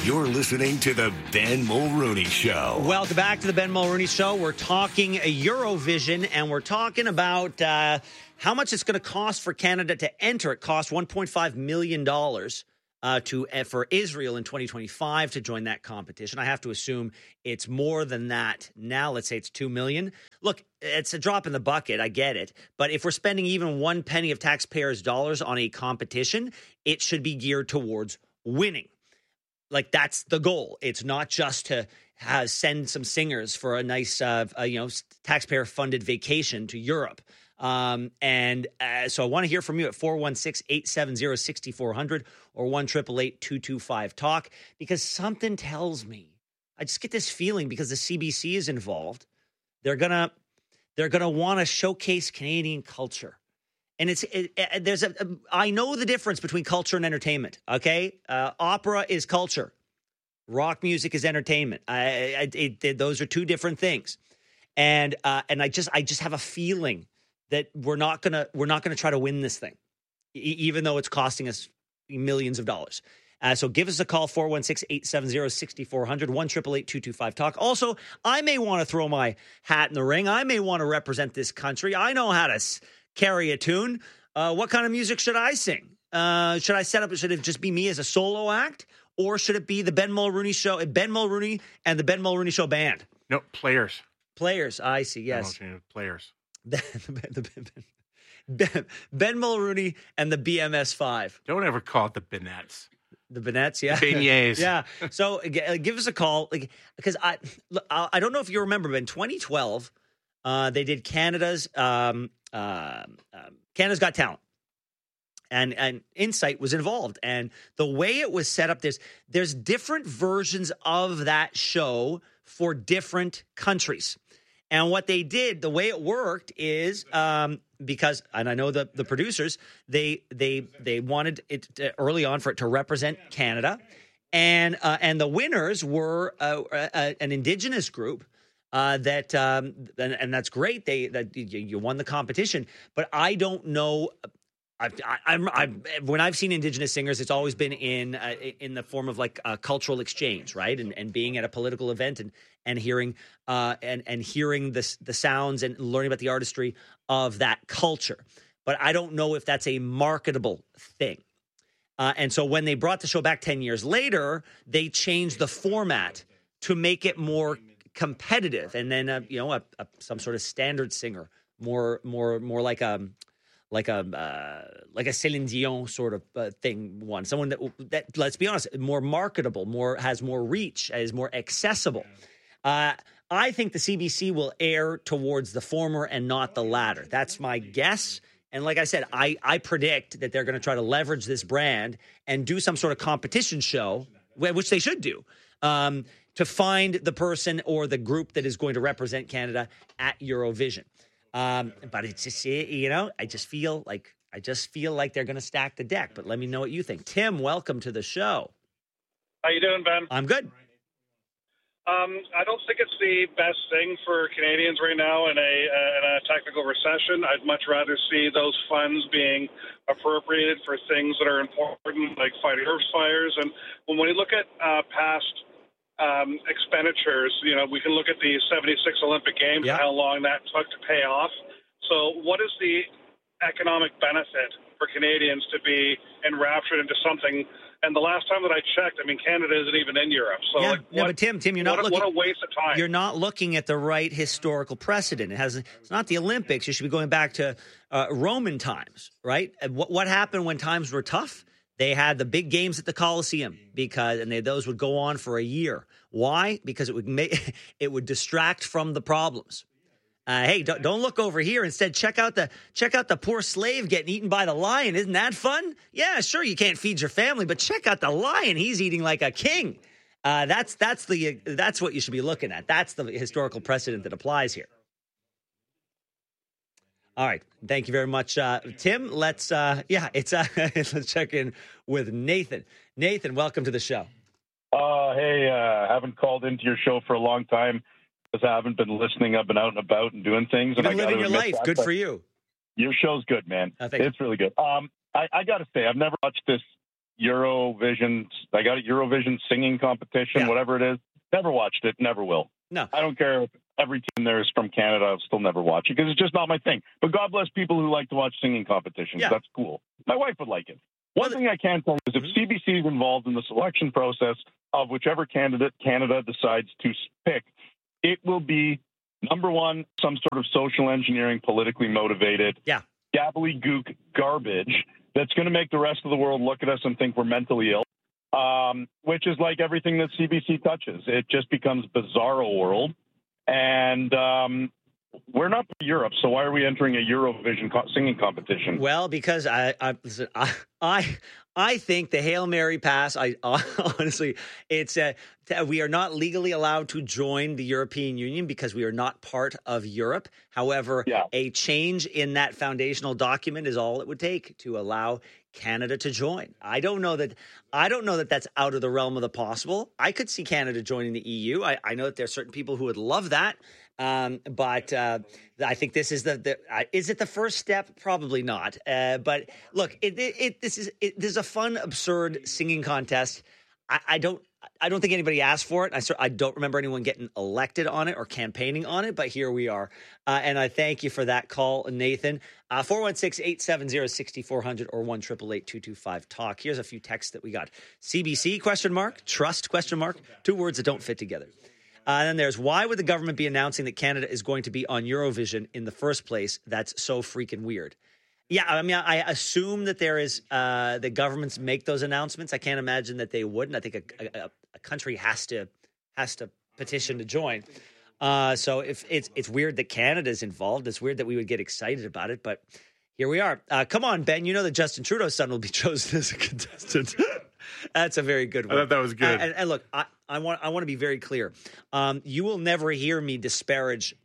You're listening to the Ben Mulrooney Show. Welcome back to the Ben Mulrooney Show. We're talking Eurovision, and we're talking about how much it's going to cost for Canada to enter. It cost $1.5 million for Israel in 2025 to join that competition. I have to assume it's more than that now. Let's say it's $2 million. Look, it's a drop in the bucket. I get it. But if we're spending even one penny of taxpayers' dollars on a competition, it should be geared towards winning. Like, that's the goal. It's not just to send some singers for a nice, taxpayer-funded vacation to Europe. So I want to hear from you at 416-870-6400 or 1-888-225-TALK, because something tells me, I just get this feeling, because the CBC is involved, they're gonna want to showcase Canadian culture. And I know the difference between culture and entertainment. Okay, opera is culture, rock music is entertainment. Those are two different things. And I just have a feeling that we're not gonna try to win this thing, even though it's costing us millions of dollars. So give us a call, 416-870-6400, 1-888-225-TALK. Also, I may want to throw my hat in the ring. I may want to represent this country. I know how to carry a tune. What kind of music should I sing? Should it just be me as a solo act? Or should it be the Ben Mulrooney Show, Ben Mulrooney and the Ben Mulrooney Show band? No, players. Players, I see, yes. Players. Ben Mulrooney and the BMS5. Don't ever call it the Binettes. The Binettes, yeah. The beignets. Yeah. So give us a call, because I don't know if you remember, but in 2012, they did Canada's Got Talent, and Insight was involved. And the way it was set up, there's different versions of that show for different countries. And what they did, the way it worked is because, and I know the producers, they wanted it early on for it to represent Canada, and the winners were an Indigenous group. And that's great. You won the competition, but I don't know. When I've seen Indigenous singers, it's always been in the form of like a cultural exchange, right? And being at a political event and hearing hearing the sounds and learning about the artistry of that culture. But I don't know if that's a marketable thing. And so when they brought the show back 10 years later, they changed the format to make it more competitive, and then some sort of standard singer, more like a Céline Dion sort of thing. Someone that let's be honest, more marketable, has more reach, is more accessible. I think the CBC will err towards the former and not the latter. That's my guess. And like I said, I predict that they're going to try to leverage this brand and do some sort of competition show, which they should do, to find the person or the group that is going to represent Canada at Eurovision. But it's just, I just feel like they're going to stack the deck. But let me know what you think. Tim, welcome to the show. How you doing, Ben? I'm good. I don't think it's the best thing for Canadians right now in a technical recession. I'd much rather see those funds being appropriated for things that are important, like fighting earth fires. And when we look at past expenditures, we can look at the 76 Olympic Games and how long that took to pay off. So what is the economic benefit for Canadians to be enraptured into something? And the last time that I checked, Canada isn't even in Europe. So but Tim, you're not looking. What a waste of time. You're not looking at the right historical precedent. It's not the Olympics. You should be going back to Roman times, right? What happened when times were tough? They had the big games at the Coliseum those would go on for a year. Why? Because it would distract from the problems. Hey, don't look over here. Instead, check out the poor slave getting eaten by the lion. Isn't that fun? Yeah, sure. You can't feed your family, but check out the lion. He's eating like a king. That's what you should be looking at. That's the historical precedent that applies here. All right. Thank you very much, Tim. Let's let's check in with Nathan. Nathan, welcome to the show. Hey, haven't called into your show for a long time because I haven't been listening. I've been out and about and doing things. You've been living your life. Good for you. Your show's good, man. It's really good. I got to say, I've never watched this Eurovision. I got a Eurovision singing competition, whatever it is. Never watched it. Never will. No. I don't care if every team there is from Canada. I'll still never watch it because it's just not my thing. But God bless people who like to watch singing competitions. Yeah. That's cool. My wife would like it. One thing I can tell you is if CBC is involved in the selection process of whichever candidate Canada decides to pick, it will be, number one, some sort of social engineering, politically motivated, gobbledygook garbage that's going to make the rest of the world look at us and think we're mentally ill, which is like everything that CBC touches. It just becomes bizarro world. And we're not Europe, so why are we entering a Eurovision singing competition? Well, because listen, I think the Hail Mary pass. I honestly, it's we are not legally allowed to join the European Union because we are not part of Europe. However, a change in that foundational document is all it would take to allow Canada to join. I don't know that that's out of the realm of the possible. I could see Canada joining the EU. I know that there are certain people who would love that. But I think this is is it the first step? Probably not. But look, this is a fun, absurd singing contest. I don't think anybody asked for it. I don't remember anyone getting elected on it or campaigning on it, but here we are. And I thank you for that call, Nathan. 416-870-6400 or 1-888-225-TALK. Here's a few texts that we got. CBC, ? Trust, ? Two words that don't fit together. And then there's, why would the government be announcing that Canada is going to be on Eurovision in the first place? That's so freaking weird. Yeah, I mean, I assume that there is the governments make those announcements. I can't imagine that they wouldn't. I think a country has to petition to join. So if it's weird that Canada's involved. It's weird that we would get excited about it, but here we are. Come on, Ben. You know that Justin Trudeau's son will be chosen as a contestant. That's a very good one. I thought that was good. And look, I want to be very clear. You will never hear me disparage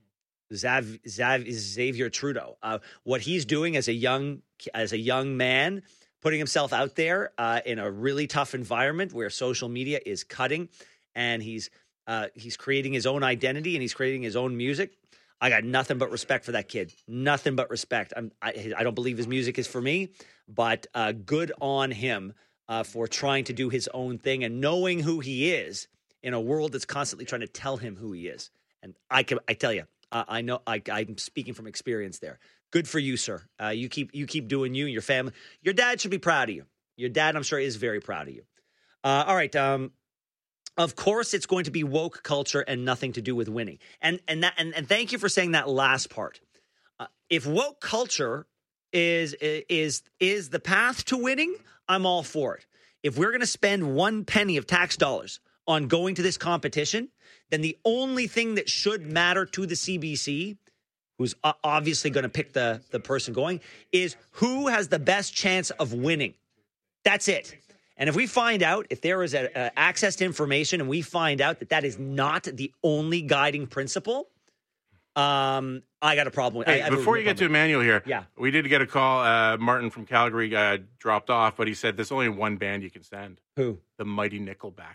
Xavier Trudeau. What he's doing as a young man, putting himself out there in a really tough environment where social media is cutting, and he's creating his own identity and he's creating his own music. I got nothing but respect for that kid. Nothing but respect. I don't believe his music is for me, but good on him for trying to do his own thing and knowing who he is in a world that's constantly trying to tell him who he is. And I tell you, I know I'm speaking from experience there. Good for you, sir. You keep doing you and your family. Your dad should be proud of you. Your dad, I'm sure, is very proud of you. All right. Of course, it's going to be woke culture and nothing to do with winning. And thank you for saying that last part. If woke culture is the path to winning, I'm all for it. If we're going to spend 1 penny of tax dollars on going to this competition, then the only thing that should matter to the CBC, who's obviously going to pick the person going, is who has the best chance of winning. That's it. And if we find out, if there is access to information and we find out that is not the only guiding principle, I got a problem with it. Hey, before you get to Emmanuel here, we did get a call. Martin from Calgary dropped off, but he said there's only one band you can send. Who? The Mighty Nickelback.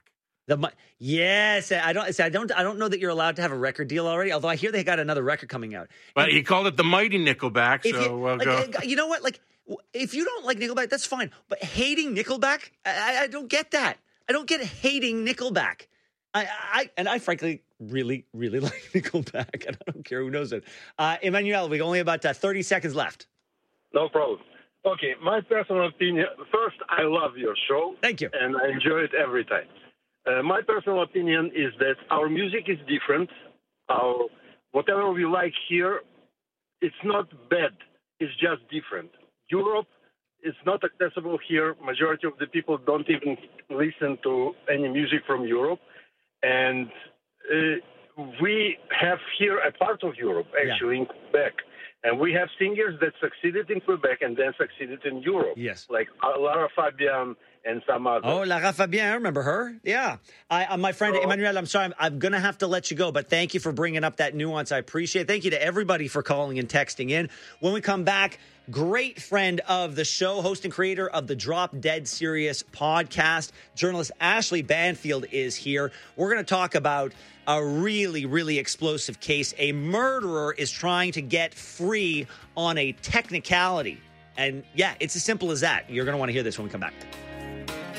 Yes, I don't know that you're allowed to have a record deal already. Although I hear they got another record coming out. But he called it the Mighty Nickelback. So we'll go. You know what? Like, if you don't like Nickelback, that's fine. But hating Nickelback, I don't get that. I don't get hating Nickelback. I frankly really, really like Nickelback, and I don't care who knows it. Emmanuel, we only about 30 seconds left. No problem. Okay, my personal opinion. First, I love your show. Thank you. And I enjoy it every time. My personal opinion is that our music is different. Whatever we like here, it's not bad. It's just different. Europe is not accessible here. Majority of the people don't even listen to any music from Europe. And we have here a part of Europe, actually, in Quebec. And we have singers that succeeded in Quebec and then succeeded in Europe. Yes. Like Lara Fabian and some others. Oh, Lara Fabian, I remember her. Yeah. My friend Emmanuel, I'm sorry, I'm going to have to let you go, but thank you for bringing up that nuance. I appreciate it. Thank you to everybody for calling and texting in. When we come back, great friend of the show, host and creator of the Drop Dead Serious podcast, journalist Ashley Banfield is here. We're going to talk about a really, really explosive case. A murderer is trying to get free on a technicality. And yeah, it's as simple as that. You're going to want to hear this when we come back.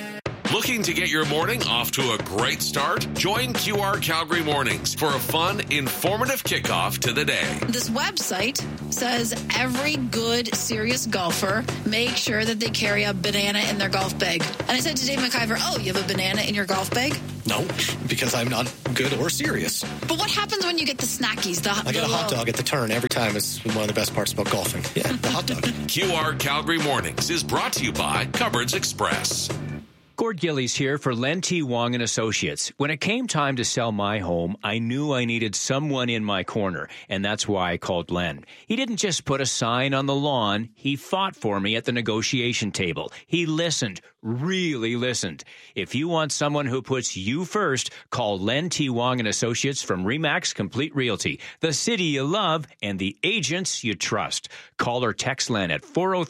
Looking to get your morning off to a great start? Join QR Calgary Mornings for a fun, informative kickoff to the day. This website says every good, serious golfer make sure that they carry a banana in their golf bag. And I said to Dave McIver, oh, you have a banana in your golf bag? No, because I'm not good or serious. But what happens when you get the snackies? I get a hot dog at the turn every time. It's one of the best parts about golfing. Yeah, the hot dog. QR Calgary Mornings is brought to you by Cupboards Express. Gord Gillies here for Len T. Wong and Associates. When it came time to sell my home, I knew I needed someone in my corner, and that's why I called Len. He didn't just put a sign on the lawn. He fought for me at the negotiation table. He listened, really listened. If you want someone who puts you first, call Len T. Wong and Associates from RE/MAX Complete Realty, the city you love and the agents you trust. Call or text Len at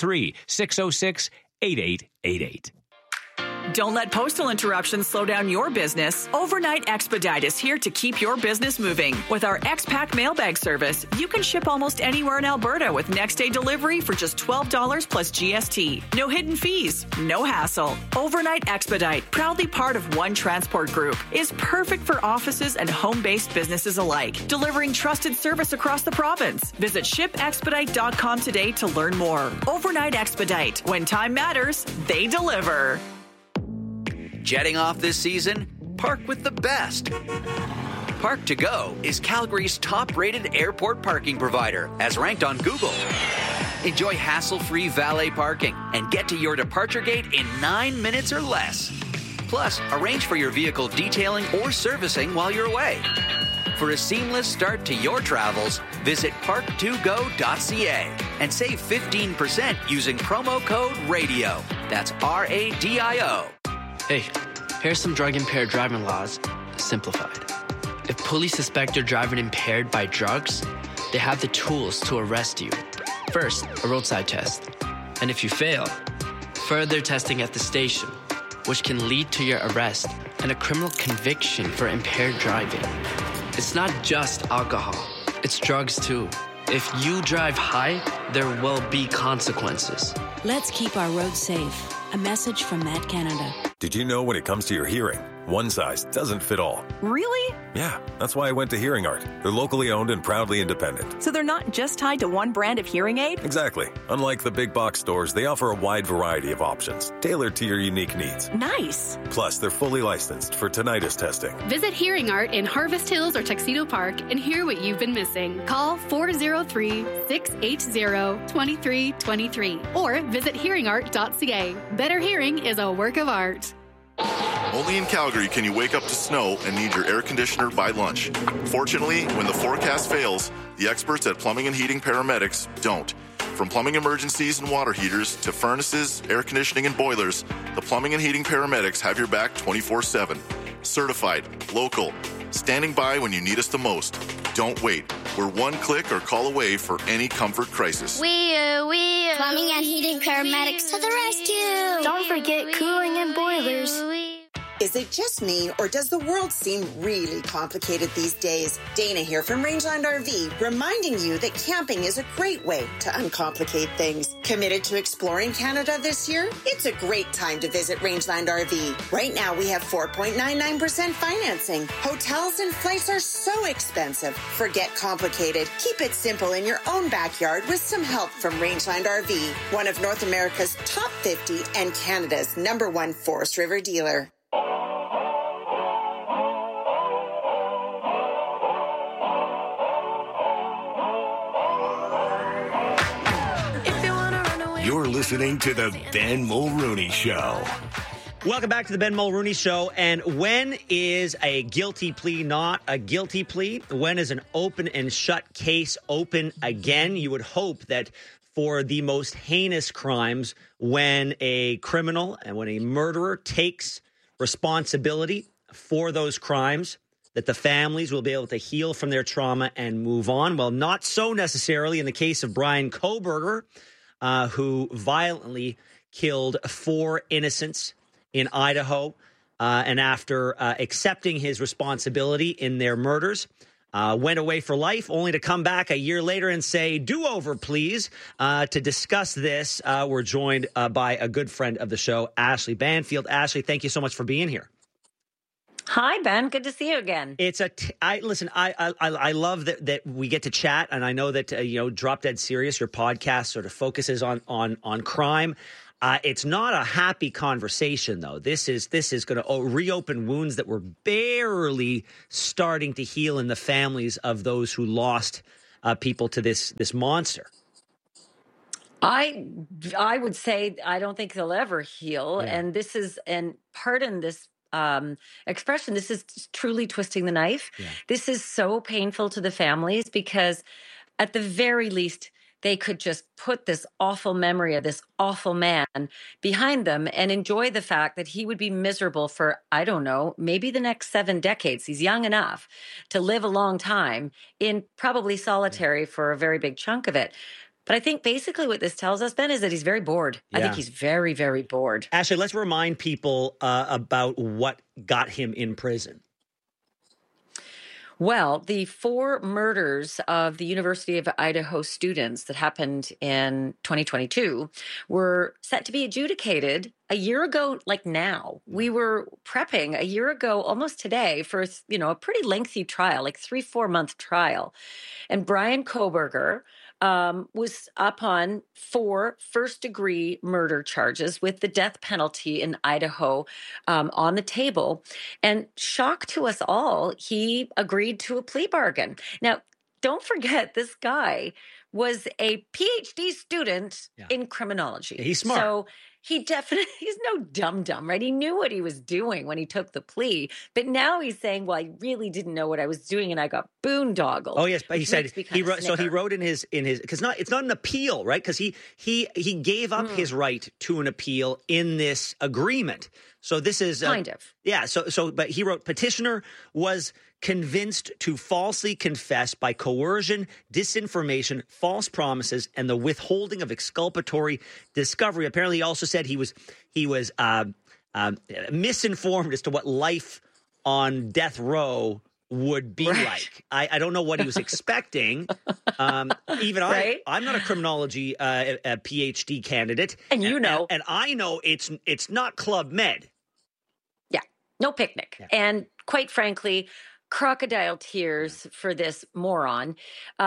403-606-8888. Don't let postal interruptions slow down your business. Overnight Expedite is here to keep your business moving. With our X-Pack mailbag service, you can ship almost anywhere in Alberta with next-day delivery for just $12 plus GST. No hidden fees, no hassle. Overnight Expedite, proudly part of One Transport Group, is perfect for offices and home-based businesses alike, delivering trusted service across the province. Visit shipexpedite.com today to learn more. Overnight Expedite. When time matters, they deliver. Jetting off this season? Park with the best. Park to Go is Calgary's top-rated airport parking provider, as ranked on Google. Enjoy hassle-free valet parking and get to your departure gate in 9 minutes or less. Plus, arrange for your vehicle detailing or servicing while you're away. For a seamless start to your travels, visit park2go.ca and save 15% using promo code RADIO. That's RADIO. Hey, here's some drug-impaired driving laws, simplified. If police suspect you're driving impaired by drugs, they have the tools to arrest you. First, a roadside test. And if you fail, further testing at the station, which can lead to your arrest and a criminal conviction for impaired driving. It's not just alcohol, it's drugs too. If you drive high, there will be consequences. Let's keep our roads safe. A message from Matt Canada. Did you know when it comes to your hearing, one size doesn't fit all? Really? Yeah, that's why I went to Hearing Art. They're locally owned and proudly independent. So they're not just tied to one brand of hearing aid? Exactly. Unlike the big box stores, they offer a wide variety of options, tailored to your unique needs. Nice. Plus, they're fully licensed for tinnitus testing. Visit Hearing Art in Harvest Hills or Tuxedo Park and hear what you've been missing. Call 403-680-2323 or visit hearingart.ca. Better hearing is a work of art. Only in Calgary can you wake up to snow and need your air conditioner by lunch. Fortunately, when the forecast fails, the experts at Plumbing and Heating Paramedics don't. From plumbing emergencies and water heaters to furnaces, air conditioning, and boilers, the Plumbing and Heating Paramedics have your back 24/7. Certified, local, standing by when you need us the most. Don't wait. We're one click or call away for any comfort crisis. Plumbing and Heating Paramedics to the rescue. Don't forget cooling and boilers. Is it just me, or does the world seem really complicated these days? Dana here from Rangeland RV, reminding you that camping is a great way to uncomplicate things. Committed to exploring Canada this year? It's a great time to visit Rangeland RV. Right now, we have 4.99% financing. Hotels and flights are so expensive. Forget complicated. Keep it simple in your own backyard with some help from Rangeland RV, one of North America's top 50 and Canada's #1 Forest River dealer. You're listening to the Ben Mulrooney Show. Welcome back to the Ben Mulrooney Show. And when is a guilty plea not a guilty plea? When is an open and shut case open again? You would hope that for the most heinous crimes, when a criminal and when a murderer takes responsibility for those crimes, that the families will be able to heal from their trauma and move on. Well, not so necessarily in the case of Brian Kohberger, who violently killed 4 innocents in Idaho. And after accepting his responsibility in their murders, went away for life, only to come back a year later and say, do-over, please. To discuss this, we're joined by a good friend of the show, Ashley Banfield. Ashley, thank you so much for being here. Hi, Ben. Good to see you again. It's I love that we get to chat, and I know that Drop Dead Serious, your podcast, sort of focuses on crime. It's not a happy conversation, though. This is going to reopen wounds that were barely starting to heal in the families of those who lost people to this monster. I would say I don't think they'll ever heal, and this is, and pardon this expression, this is truly twisting the knife. Yeah. This is so painful to the families because at the very least, they could just put this awful memory of this awful man behind them and enjoy the fact that he would be miserable for, I don't know, maybe the next 7 decades. He's young enough to live a long time in probably solitary for a very big chunk of it. But I think basically what this tells us, Ben, is that he's very bored. Yeah. I think he's very, very bored. Ashley, let's remind people about what got him in prison. Well, the 4 murders of the University of Idaho students that happened in 2022 were set to be adjudicated a year ago, like now. We were prepping a year ago, almost today, for a pretty lengthy trial, like 3-4 month trial. And Brian Kohberger was up on 4 first-degree murder charges with the death penalty in Idaho on the table. And shock to us all, he agreed to a plea bargain. Now, don't forget, this guy was a PhD student in criminology. He's smart. So he's no dum-dum, right? He knew what he was doing when he took the plea. But now he's saying, well, I really didn't know what I was doing and I got boondoggled. Oh, yes. But he said he wrote in his because it's not an appeal, right? Because he gave up his right to an appeal in this agreement. So this is kind of. Yeah. But he wrote, petitioner was convinced to falsely confess by coercion, disinformation, false promises, and the withholding of exculpatory discovery. Apparently, he also said he was misinformed as to what life on death row would be like. I don't know what he was expecting. I'm not a criminology a PhD candidate, and and I know it's not Club Med. Yeah, no picnic, and quite frankly, crocodile tears for this moron.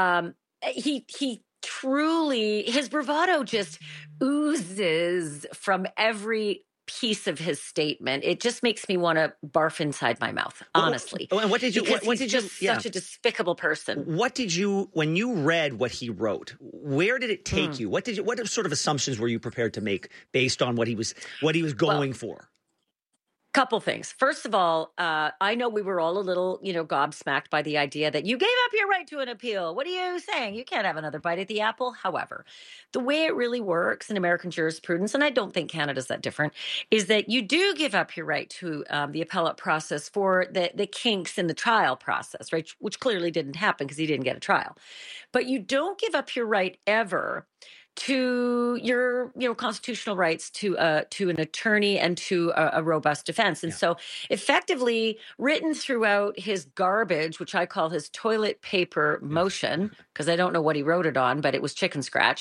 He truly, his bravado just oozes from every piece of his statement. It just makes me want to barf inside my mouth, honestly. And what did you? Such a despicable person. What did you, when you read what he wrote? Where did it take you? What sort of assumptions were you prepared to make based on what he was going for? Couple things. First of all, I know we were all a little, gobsmacked by the idea that you gave up your right to an appeal. What are you saying? You can't have another bite at the apple. However, the way it really works in American jurisprudence, and I don't think Canada's that different, is that you do give up your right to the appellate process for the kinks in the trial process, right? Which clearly didn't happen because he didn't get a trial. But you don't give up your right ever to your constitutional rights to an attorney and to a robust defense. And so effectively written throughout his garbage, which I call his toilet paper motion, because I don't know what he wrote it on, but it was chicken scratch.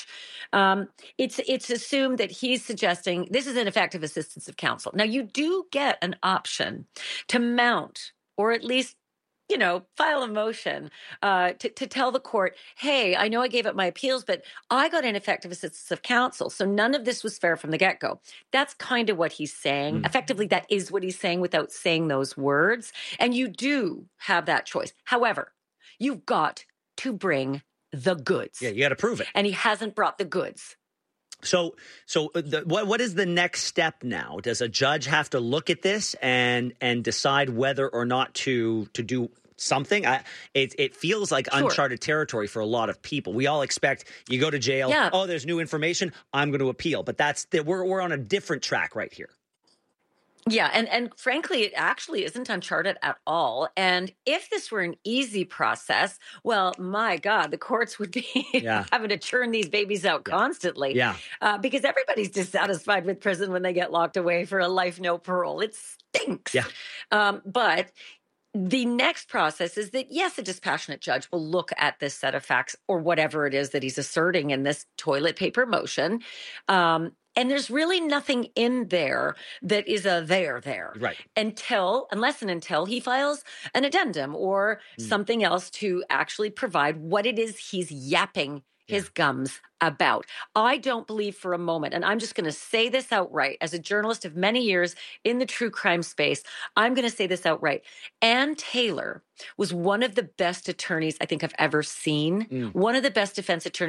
It's assumed that he's suggesting this is ineffective assistance of counsel. Now, you do get an option to mount, or at least file a motion to tell the court, hey, I know I gave up my appeals, but I got ineffective assistance of counsel. So none of this was fair from the get-go. That's kind of what he's saying. Effectively, that is what he's saying without saying those words. And you do have that choice. However, you've got to bring the goods. Yeah, you got to prove it. And he hasn't brought the goods. So what is the next step now? Does a judge have to look at this and decide whether or not to do something? It feels like uncharted territory for a lot of people. We all expect you go to jail. Yeah. Oh, there's new information. I'm going to appeal. But we're on a different track right here. Yeah, and frankly, it actually isn't uncharted at all. And if this were an easy process, well, my God, the courts would be having to churn these babies out constantly. Yeah. Because everybody's dissatisfied with prison when they get locked away for a life no parole. It stinks. Yeah. But the next process is that, yes, a dispassionate judge will look at this set of facts or whatever it is that he's asserting in this toilet paper motion. And there's really nothing in there that is a there. Right. Unless and until he files an addendum or something else to actually provide what it is he's yapping his gums about. I don't believe for a moment, and I'm just going to say this outright, as a journalist of many years in the true crime space, I'm going to say this outright. Ann Taylor was one of the best attorneys I think I've ever seen, one of the best defense attorneys